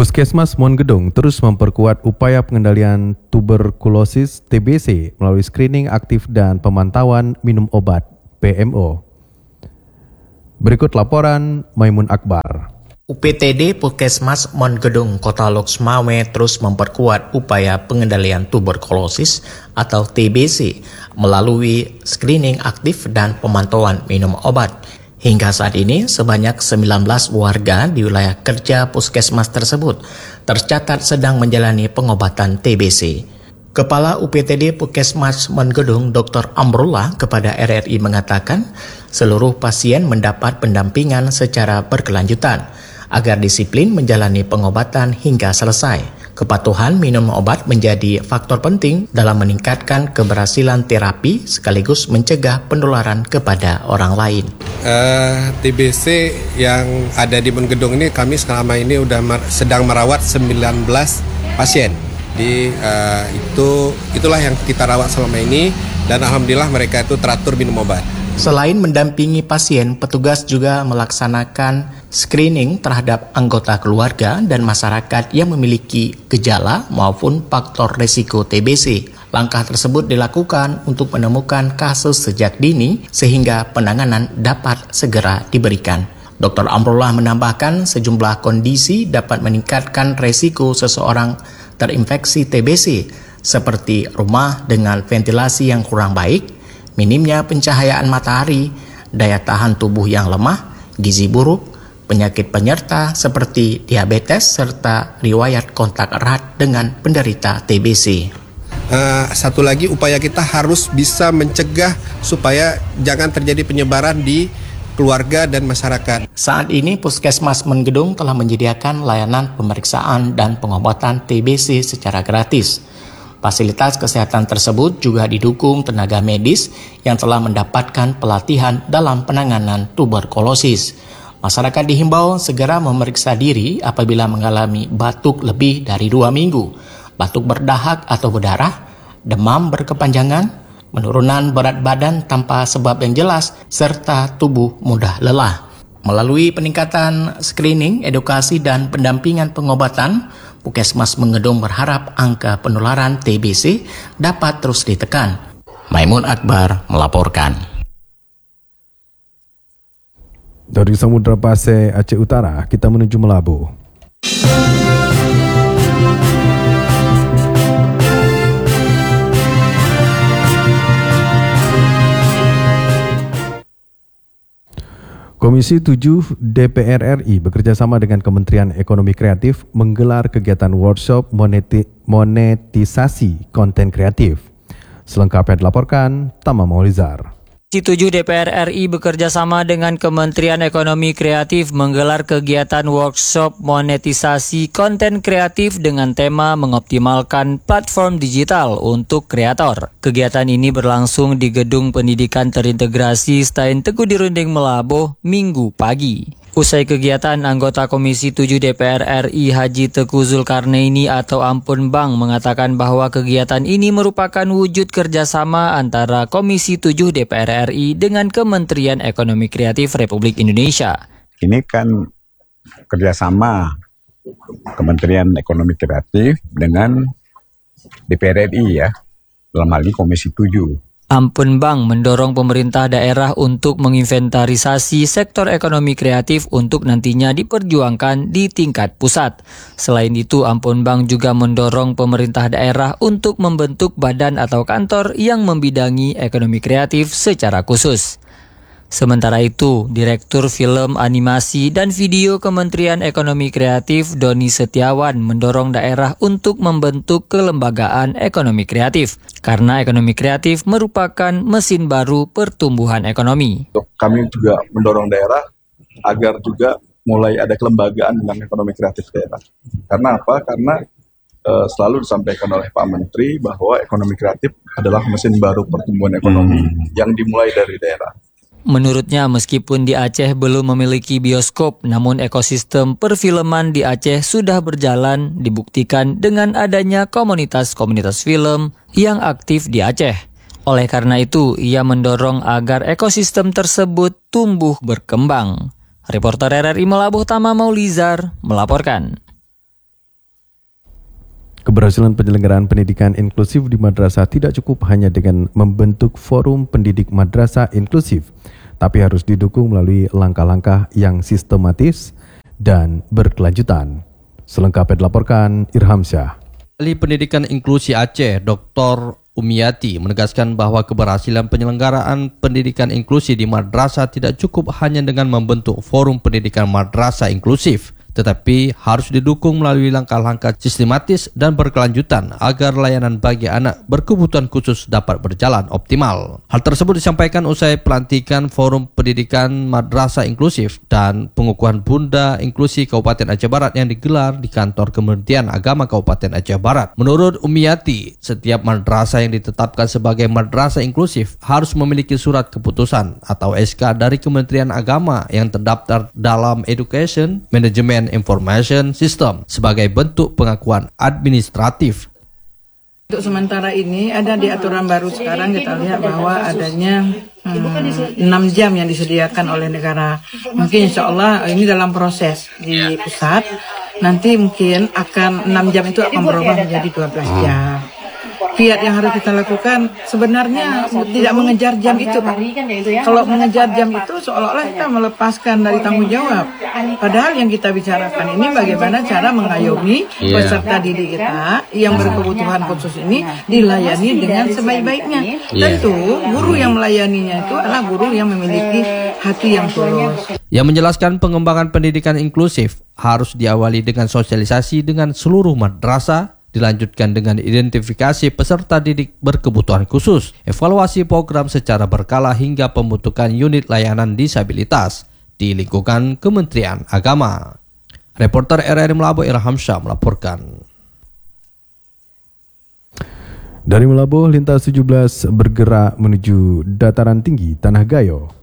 Puskesmas Monggedong terus memperkuat upaya pengendalian tuberkulosis TBC melalui screening aktif dan pemantauan minum obat PMO. Berikut laporan Maimun Akbar. UPTD Puskesmas Monggedong Kota Loksmawe terus memperkuat upaya pengendalian tuberkulosis atau TBC melalui screening aktif dan pemantauan minum obat. Hingga saat ini, sebanyak 19 warga di wilayah kerja puskesmas tersebut tercatat sedang menjalani pengobatan TBC. Kepala UPTD Puskesmas Monggedong Dr. Amrullah kepada RRI mengatakan, seluruh pasien mendapat pendampingan secara berkelanjutan agar disiplin menjalani pengobatan hingga selesai. Kepatuhan minum obat menjadi faktor penting dalam meningkatkan keberhasilan terapi sekaligus mencegah penularan kepada orang lain. TBC yang ada di Monggedong ini kami selama ini sedang merawat 19 pasien. Itulah yang kita rawat selama ini dan alhamdulillah mereka itu teratur minum obat. Selain mendampingi pasien, petugas juga melaksanakan screening terhadap anggota keluarga dan masyarakat yang memiliki gejala maupun faktor risiko TBC. Langkah tersebut dilakukan untuk menemukan kasus sejak dini sehingga penanganan dapat segera diberikan. Dr. Amrullah menambahkan sejumlah kondisi dapat meningkatkan risiko seseorang terinfeksi TBC seperti rumah dengan ventilasi yang kurang baik, minimnya pencahayaan matahari, daya tahan tubuh yang lemah, gizi buruk, penyakit penyerta seperti diabetes, serta riwayat kontak erat dengan penderita TBC. Satu lagi upaya kita harus bisa mencegah supaya jangan terjadi penyebaran di keluarga dan masyarakat. Saat ini Puskesmas Monggedong telah menyediakan layanan pemeriksaan dan pengobatan TBC secara gratis. Fasilitas kesehatan tersebut juga didukung tenaga medis yang telah mendapatkan pelatihan dalam penanganan tuberkulosis. Masyarakat dihimbau segera memeriksa diri apabila mengalami batuk lebih dari 2 minggu, batuk berdahak atau berdarah, demam berkepanjangan, penurunan berat badan tanpa sebab yang jelas, serta tubuh mudah lelah. Melalui peningkatan screening, edukasi, dan pendampingan pengobatan, Puskesmas Monggedong berharap angka penularan TBC dapat terus ditekan. Maimun Akbar melaporkan. Dari Samudra Pasir, Aceh Utara, kita menuju Melabu. Komisi 7 DPR RI bekerjasama dengan Kementerian Ekonomi Kreatif menggelar kegiatan workshop monetisasi konten kreatif. Selengkapnya dilaporkan Tama Maulizar. Komisi 7 DPR RI bekerjasama dengan Kementerian Ekonomi Kreatif menggelar kegiatan workshop monetisasi konten kreatif dengan tema mengoptimalkan platform digital untuk kreator. Kegiatan ini berlangsung di Gedung Pendidikan Terintegrasi Stein Teguh Dirunding Melaboh Minggu pagi. Usai kegiatan, anggota Komisi 7 DPR RI Haji Teuku Zulkarnaini atau Ampun Bang mengatakan bahwa kegiatan ini merupakan wujud kerjasama antara Komisi 7 DPR RI dengan Kementerian Ekonomi Kreatif Republik Indonesia. Ini kan kerjasama Kementerian Ekonomi Kreatif dengan DPR RI ya, dalam hal ini Komisi 7. Ampun Bang mendorong pemerintah daerah untuk menginventarisasi sektor ekonomi kreatif untuk nantinya diperjuangkan di tingkat pusat. Selain itu, Ampun Bang juga mendorong pemerintah daerah untuk membentuk badan atau kantor yang membidangi ekonomi kreatif secara khusus. Sementara itu, Direktur Film, Animasi, dan Video Kementerian Ekonomi Kreatif Doni Setiawan mendorong daerah untuk membentuk kelembagaan ekonomi kreatif, karena ekonomi kreatif merupakan mesin baru pertumbuhan ekonomi. Kami juga mendorong daerah agar juga mulai ada kelembagaan dengan ekonomi kreatif daerah. Karena apa? Karena selalu disampaikan oleh Pak Menteri bahwa ekonomi kreatif adalah mesin baru pertumbuhan ekonomi yang dimulai dari daerah. Menurutnya, meskipun di Aceh belum memiliki bioskop, namun ekosistem perfilman di Aceh sudah berjalan, dibuktikan dengan adanya komunitas-komunitas film yang aktif di Aceh. Oleh karena itu, ia mendorong agar ekosistem tersebut tumbuh berkembang. Reporter RRI Melabuh Tama Maulizar melaporkan. Keberhasilan penyelenggaraan pendidikan inklusif di madrasah tidak cukup hanya dengan membentuk forum pendidik madrasah inklusif, tapi harus didukung melalui langkah-langkah yang sistematis dan berkelanjutan. Selengkapnya dilaporkan Irham Syah. Ahli Pendidikan Inklusi Aceh, Dr. Umiyati, menegaskan bahwa keberhasilan penyelenggaraan pendidikan inklusi di madrasah tidak cukup hanya dengan membentuk forum pendidikan madrasah inklusif, tetapi harus didukung melalui langkah-langkah sistematis dan berkelanjutan agar layanan bagi anak berkebutuhan khusus dapat berjalan optimal. Hal tersebut disampaikan usai pelantikan Forum Pendidikan Madrasah Inklusif dan Pengukuhan Bunda Inklusi Kabupaten Aceh Barat yang digelar di kantor Kementerian Agama Kabupaten Aceh Barat. Menurut Umiyati, setiap madrasah yang ditetapkan sebagai madrasah inklusif harus memiliki surat keputusan atau SK dari Kementerian Agama yang terdaftar dalam Education Management Information System sebagai bentuk pengakuan administratif. Untuk sementara ini ada di aturan baru sekarang kita lihat bahwa adanya 6 jam yang disediakan oleh negara. Mungkin insya Allah ini dalam proses di pusat. Nanti mungkin akan 6 jam itu akan berubah menjadi 12 jam. Kiat yang harus kita lakukan sebenarnya tidak mengejar jam itu, Pak. Kalau mengejar jam itu seolah-olah kita melepaskan dari tanggung jawab. Padahal yang kita bicarakan ini bagaimana cara mengayomi peserta didik kita yang berkebutuhan khusus ini dilayani dengan sebaik-baiknya. Tentu guru yang melayaninya itu adalah guru yang memiliki hati yang tulus. Yang menjelaskan pengembangan pendidikan inklusif harus diawali dengan sosialisasi dengan seluruh madrasah, dilanjutkan dengan identifikasi peserta didik berkebutuhan khusus, evaluasi program secara berkala hingga pembentukan unit layanan disabilitas di lingkungan Kementerian Agama. Reporter RRI Melabo Irham Syah melaporkan. Dari Melabo, lintas 17 bergerak menuju dataran tinggi Tanah Gayo.